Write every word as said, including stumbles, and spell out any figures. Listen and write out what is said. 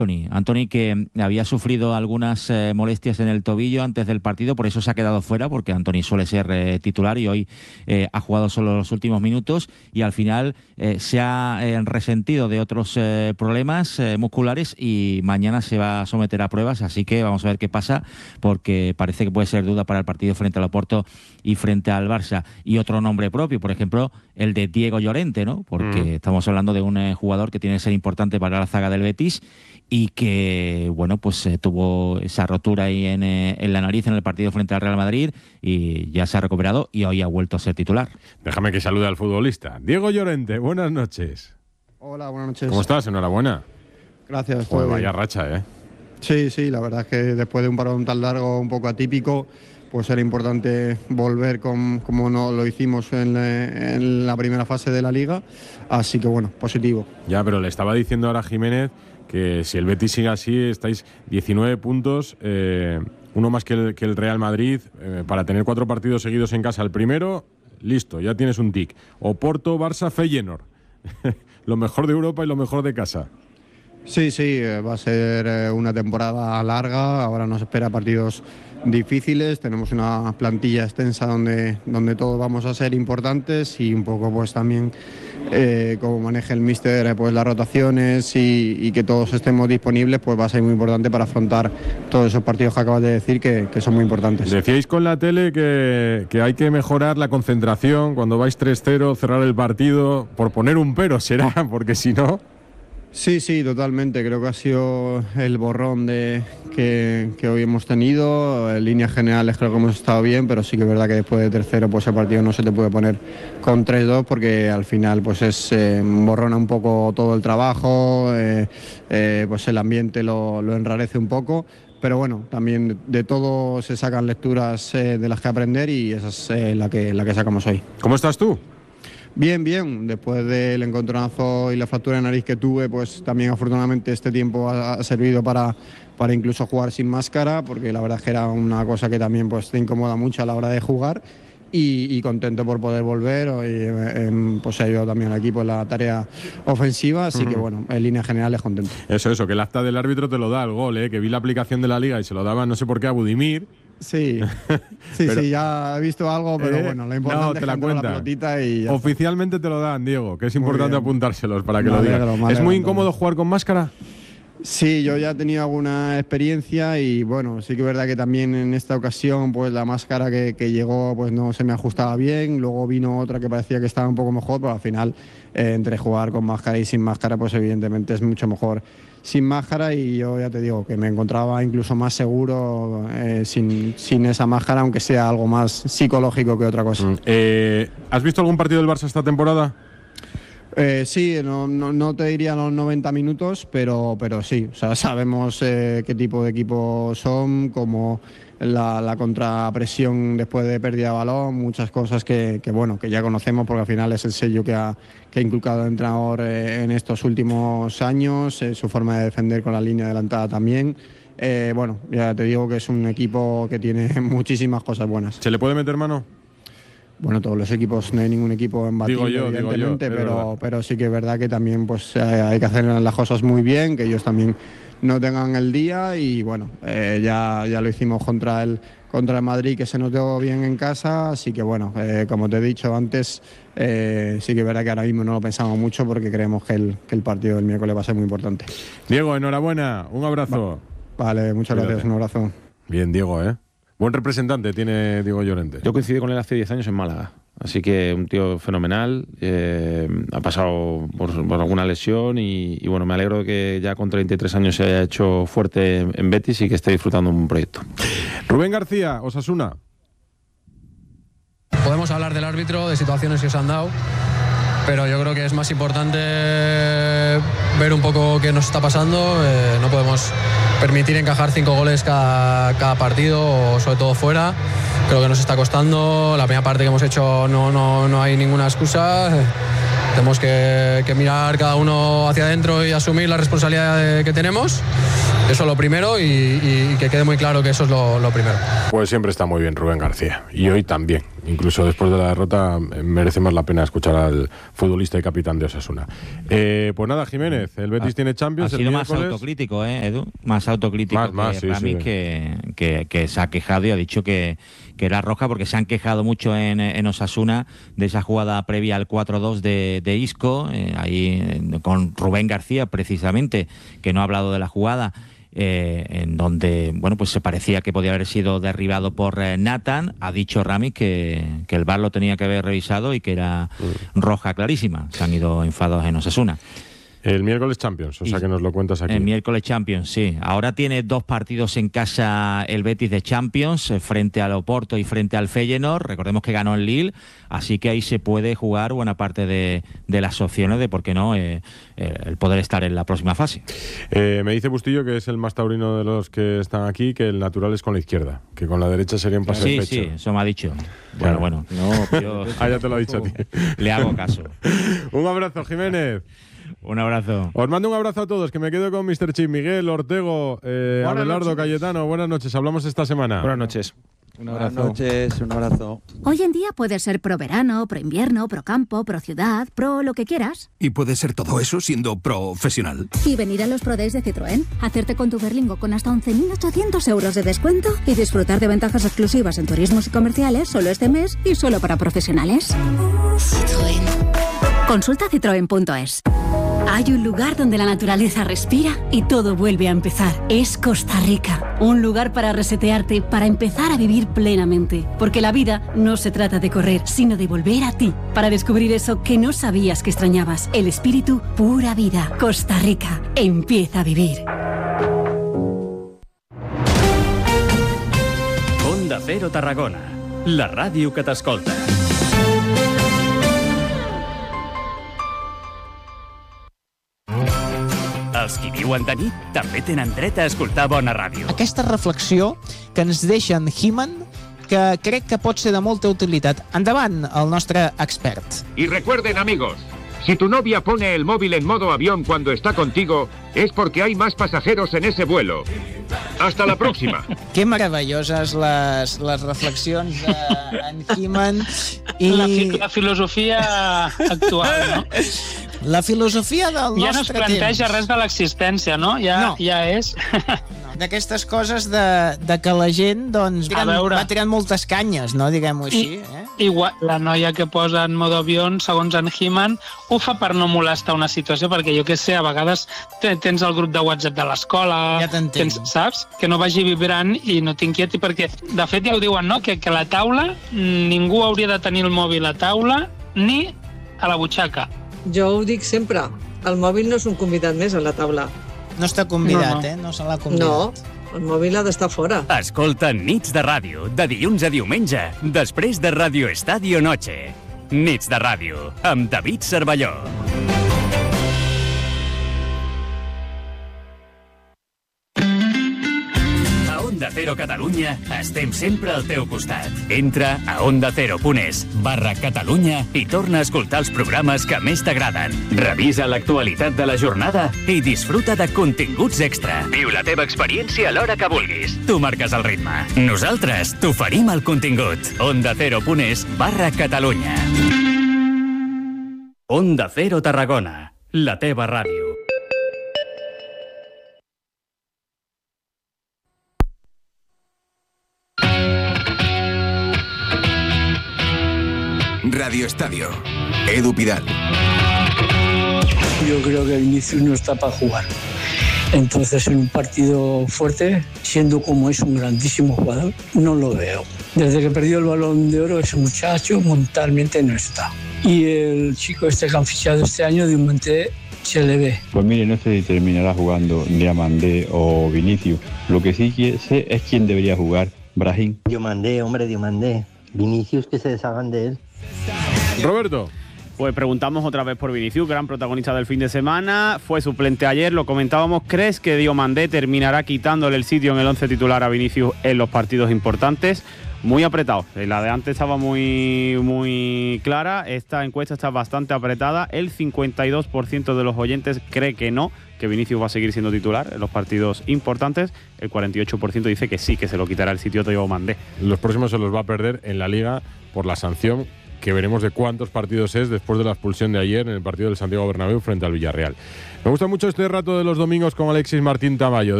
Anthony. Anthony que había sufrido algunas eh, molestias en el tobillo antes del partido, por eso se ha quedado fuera, porque Anthony suele ser eh, titular y hoy eh, ha jugado solo los últimos minutos y al final eh, se ha eh, resentido de otros eh, problemas eh, musculares y mañana se va a someter a pruebas, así que vamos a ver qué pasa, porque parece que puede ser duda para el partido frente al Oporto y frente al Barça. Y otro nombre propio, por ejemplo, el de Diego Llorente, ¿no? Porque mm. estamos hablando de un eh, jugador que tiene que ser importante para la zaga del Betis y que, bueno, pues eh, tuvo esa rotura ahí en, eh, en la nariz en el partido frente al Real Madrid y ya se ha recuperado y hoy ha vuelto a ser titular. Déjame que salude al futbolista. Diego Llorente, buenas noches. Hola, buenas noches. ¿Cómo estás? Enhorabuena. Gracias. Joder, vaya racha, ¿eh? Sí, sí, la verdad es que después de un parón tan largo, un poco atípico, pues era importante volver con, como no lo hicimos en, en la primera fase de la Liga, así que bueno, positivo. Ya, pero le estaba diciendo ahora a Jiménez que si el Betis sigue así, estáis diecinueve puntos, eh, uno más que el, que el Real Madrid, eh, para tener cuatro partidos seguidos en casa. El primero, listo, ya tienes un tic. Oporto, Barça, Feyenoord. Lo mejor de Europa y lo mejor de casa. Sí, sí, va a ser una temporada larga, ahora nos espera partidos difíciles, tenemos una plantilla extensa donde, donde todos vamos a ser importantes y un poco pues también eh, como maneje el míster pues las rotaciones y, y que todos estemos disponibles, pues va a ser muy importante para afrontar todos esos partidos que acabas de decir que, que son muy importantes. Decíais con la tele que, que hay que mejorar la concentración cuando vais tres cero, cerrar el partido, por poner un pero será, porque si no... Sí, sí, totalmente. Creo que ha sido el borrón de que, que hoy hemos tenido. En líneas generales creo que hemos estado bien, pero sí que es verdad que después de tercero pues el partido no se te puede poner con tres dos porque al final pues es eh, borrona un poco todo el trabajo, eh, eh, pues el ambiente lo, lo enrarece un poco. Pero bueno, también de todo se sacan lecturas eh, de las que aprender y esa es eh, la que, la que sacamos hoy. ¿Cómo estás tú? Bien, bien. Después del encontronazo y la fractura de nariz que tuve, pues también afortunadamente este tiempo ha, ha servido para, para incluso jugar sin máscara, porque la verdad es que era una cosa que también pues te incomoda mucho a la hora de jugar. Y, y contento por poder volver. Hoy eh, pues he ayudado también al equipo en la tarea ofensiva, así uh-huh. que bueno, en líneas generales contento. Eso, eso, que el acta del árbitro te lo da el gol, ¿eh? Que vi la aplicación de la Liga y se lo daba no sé por qué a Budimir. Sí, sí, pero, sí, ya he visto algo, pero eh, bueno, lo importante no, te es la la pelotita y ya oficialmente está. Te lo dan, Diego, que es importante apuntárselos para que me lo digan. alegro, ¿Es muy incómodo jugar con máscara? Sí, yo ya he tenido alguna experiencia y bueno, sí que es verdad que también en esta ocasión pues la máscara que, que llegó pues no se me ajustaba bien, luego vino otra que parecía que estaba un poco mejor, pero al final eh, entre jugar con máscara y sin máscara pues evidentemente es mucho mejor sin máscara y yo ya te digo que me encontraba incluso más seguro eh, sin, sin esa máscara, aunque sea algo más psicológico que otra cosa. Mm. Eh, ¿Has visto algún partido del Barça esta temporada? Eh, sí, no, no, no te diría los noventa minutos, pero, pero sí, o sea, sabemos eh, qué tipo de equipo son, como la, la contrapresión después de pérdida de balón, muchas cosas que, que bueno, que ya conocemos porque al final es el sello que ha, que ha inculcado el entrenador eh, en estos últimos años, eh, su forma de defender con la línea adelantada también. Eh, bueno, ya te digo que es un equipo que tiene muchísimas cosas buenas. ¿Se le puede meter mano? Bueno, todos los equipos, no hay ningún equipo embatido, digo yo, evidentemente, digo yo, pero, pero sí que es verdad que también pues hay que hacer las cosas muy bien, que ellos también no tengan el día y bueno, eh, ya, ya lo hicimos contra el, contra el Madrid, que se nos dio bien en casa, así que bueno, eh, como te he dicho antes, eh, sí que es verdad que ahora mismo no lo pensamos mucho porque creemos que el, que el partido del miércoles va a ser muy importante. Diego, enhorabuena, un abrazo. Va, vale, muchas Cuídate. gracias, un abrazo. Bien, Diego, ¿eh? Buen representante tiene Diego Llorente. Yo coincidí con él hace diez años en Málaga. Así que un tío fenomenal. Eh, ha pasado por, por alguna lesión y, y bueno, me alegro de que ya con treinta y tres años se haya hecho fuerte en Betis y que esté disfrutando un proyecto. Rubén García, Osasuna. Podemos hablar del árbitro, de situaciones que se han dado, pero yo creo que es más importante ver un poco qué nos está pasando. Eh, no podemos permitir encajar cinco goles cada, cada partido, o sobre todo fuera. Creo que nos está costando. La primera parte que hemos hecho no, no, no hay ninguna excusa. Tenemos que, que mirar cada uno hacia adentro y asumir la responsabilidad que tenemos. Eso es lo primero y, y que quede muy claro que eso es lo, lo primero. Pues siempre está muy bien Rubén García y hoy también. incluso después de la derrota merece más la pena escuchar al futbolista y capitán de Osasuna. Eh, pues nada, Jiménez, el Betis ha, tiene Champions. Ha sido más autocrítico, ¿eh, Edu? Más autocrítico más, que más, sí, Ramis, sí. Que, que, que se ha quejado y ha dicho que, que era roja, porque se han quejado mucho en, en Osasuna de esa jugada previa al cuatro dos de, de Isco, eh, ahí eh, con Rubén García precisamente, que no ha hablado de la jugada. Eh, en donde bueno pues se parecía que podía haber sido derribado por eh, Nathan. Ha dicho Ramis que, que el V A R lo tenía que haber revisado y que era mm. roja clarísima. Se han ido enfadados en Osasuna. El miércoles Champions, o sea que nos lo cuentas aquí. El miércoles Champions, sí. Ahora tiene dos partidos en casa el Betis de Champions, frente al Oporto y frente al Feyenoord. Recordemos que ganó el Lille, así que ahí se puede jugar buena parte de, de las opciones de, por qué no, eh, eh, el poder estar en la próxima fase. Eh, me dice Bustillo, que es el más taurino de los que están aquí, que el natural es con la izquierda, que con la derecha sería un pase sí, de pecho. Sí, sí, eso me ha dicho. Bueno, bueno. bueno no, yo, ah, ya te lo ha dicho a ti. Le hago caso. Un abrazo, Jiménez. Un abrazo. Os mando un abrazo a todos, que me quedo con mister Chip, Miguel, Ortego, eh, Abelardo, Cayetano. Buenas noches, hablamos esta semana. Buenas noches. Un abrazo. Buenas noches, un abrazo. Hoy en día puedes ser pro verano, pro invierno, pro campo, pro ciudad, pro lo que quieras. Y puedes ser todo eso siendo profesional. Y venir a los Pro Days de Citroën, hacerte con tu Berlingo con hasta once mil ochocientos euros de descuento y disfrutar de ventajas exclusivas en turismos y comerciales solo este mes y solo para profesionales. Citroën. Consulta citroen punto es. Hay un lugar donde la naturaleza respira y todo vuelve a empezar. Es Costa Rica. Un lugar para resetearte, para empezar a vivir plenamente. Porque la vida no se trata de correr, sino de volver a ti. Para descubrir eso que no sabías que extrañabas. El espíritu pura vida. Costa Rica. Empieza a vivir. Onda Cero Tarragona. La ràdio que t'escolta. Els qui viuen de nit també tenen dret a escoltar bona ràdio. Aquesta reflexió que ens deixa en He-Man, que crec que pot ser de molta utilitat. Endavant, el nostre expert. Y recuerden, amigos, si tu novia pone el móvil en modo avión cuando está contigo, es porque hay más pasajeros en ese vuelo. Hasta la próxima. Que meravelloses les, les reflexions d'en He-Man. I... La, fi la filosofia actual, no? La filosofia del ja nostre temps. Ja no es planteja temps. Res de l'existència, no? Ja, no. ja és... No, d'aquestes coses de, de que la gent doncs, tiran, va tirant moltes canyes, no? Diguem-ho així. I, eh? Igual, la noia que posa en modo avió, segons en He-Man, ho fa per no molestar una situació, perquè jo què sé, a vegades tens el grup de WhatsApp de l'escola, ja saps? Que no vagi vibrant i no t'inquieti, perquè de fet ja ho diuen, no? Que, que a la taula ningú hauria de tenir el mòbil a taula ni a la butxaca. Jo ho dic sempre, el mòbil no és un convidat més a la taula. No està convidat, no, no. eh? No se l'ha convidat. No, el mòbil ha d'estar fora. Escolta Nits de Ràdio, de dilluns a diumenge, després de Radio Estadio Noche. Nits de Ràdio, amb David Cervelló. Onda Cero Catalunya, estem sempre al teu costat. Entra a ondacero.es barra Catalunya i torna a escoltar els programes que més t'agraden. Revisa l'actualitat de la jornada i disfruta de continguts extra. Viu la teva experiència a l'hora que vulguis. Tu marques el ritme. Nosaltres t'oferim el contingut. ondacero.es barra Catalunya. Onda Cero Tarragona, la teva ràdio. Radio Estadio. Edu Pidal. Yo creo que Vinicius no está para jugar. Entonces, en un partido fuerte, siendo como es un grandísimo jugador, no lo veo. Desde que perdió el Balón de Oro, ese muchacho mentalmente no está. Y el chico este que han fichado este año, Diomandé, se le ve. Pues mire, no sé si terminará jugando Diomandé o Vinicius. Lo que sí sé es quién debería jugar. Brahim. Diomandé, hombre, Diomandé. Vinicius, que se deshagan de él. Roberto. Pues preguntamos otra vez por Vinicius, gran protagonista del fin de semana, fue suplente ayer, lo comentábamos. ¿Crees que Diomandé terminará quitándole el sitio en el once titular a Vinicius en los partidos importantes Muy apretado. La de antes estaba muy, muy clara. Esta encuesta está bastante apretada. El cincuenta y dos por ciento de los oyentes cree que no, que Vinicius va a seguir siendo titular en los partidos importantes. El cuarenta y ocho por ciento dice que sí, que se lo quitará el sitio Teo Mandé. Los próximos se los va a perder en la Liga por la sanción, que veremos de cuántos partidos es después de la expulsión de ayer en el partido del Santiago Bernabéu frente al Villarreal. Me gusta mucho este rato de los domingos con Alexis Martín Tamayo.